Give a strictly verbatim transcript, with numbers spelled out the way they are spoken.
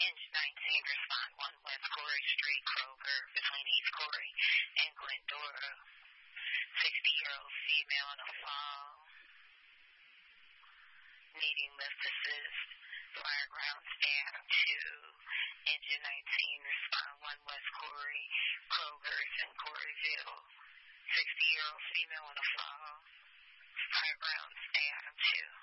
Engine nineteen, respond one West Corey Street, Kroger, between East Corey and Glendora. sixty-year-old female in a fall, needing lift assist. Firegrounds Adam two. Engine nineteen, respond one West Corey, Kroger's in Coreyville. sixty-year-old female in a fall. Firegrounds Adam two.